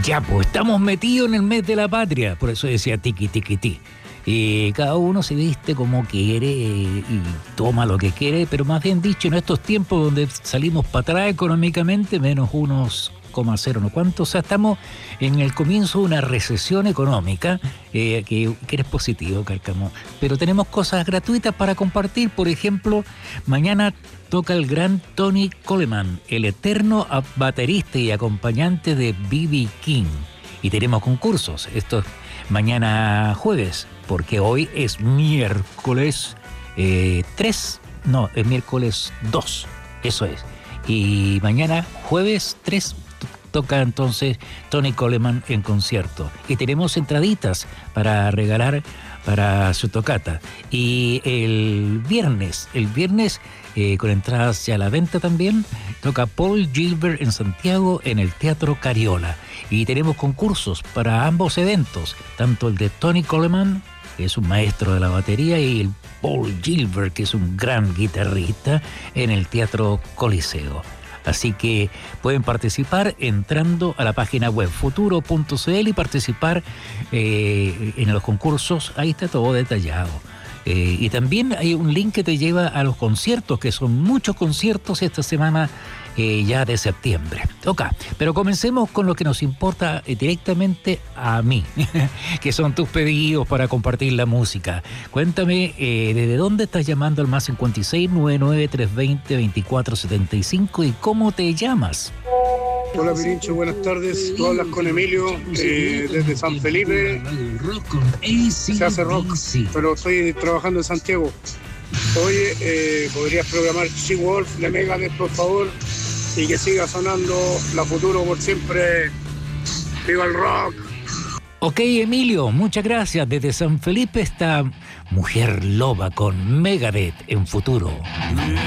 Ya, pues estamos metidos en el mes de la patria, por eso decía tiqui tiqui ti. Y cada uno se viste como quiere y toma lo que quiere, pero más bien dicho, en estos tiempos donde salimos para atrás económicamente, menos unos 0,0 no cuánto, o sea, estamos en el comienzo de una recesión económica, que es positivo, Cárcamo, pero tenemos cosas gratuitas para compartir. Por ejemplo, mañana toca el gran Tony Coleman, el eterno baterista y acompañante de B.B. King, y tenemos concursos. Esto es mañana jueves, porque hoy es miércoles 3, no, es miércoles 2, eso es. Y mañana jueves 3 toca entonces Tony Coleman en concierto. Y tenemos entraditas para regalar para su tocata. Y el viernes, con entradas ya a la venta también, toca Paul Gilbert en Santiago en el Teatro Cariola. Y tenemos concursos para ambos eventos, tanto el de Tony Coleman, que es un maestro de la batería, y el Paul Gilbert, que es un gran guitarrista, en el Teatro Coliseo. Así que pueden participar entrando a la página web futuro.cl y participar en los concursos. Ahí está todo detallado. Y también hay un link que te lleva a los conciertos, que son muchos conciertos esta semana ya de septiembre. Ok, pero comencemos con lo que nos importa directamente a mí, que son tus pedidos para compartir la música. Cuéntame, ¿desde dónde estás llamando al más 56 99 320 2475 y cómo te llamas? Hola Pirincho, buenas tardes. Tú hablas con Emilio desde San Felipe. Se hace rock, pero estoy trabajando en Santiago. Oye, ¿podrías programar She-Wolf de Megadeth, por favor? Y que siga sonando La Futuro por siempre. ¡Viva el rock! Ok, Emilio, muchas gracias. Desde San Felipe está Mujer Loba con Megadeth en Futuro.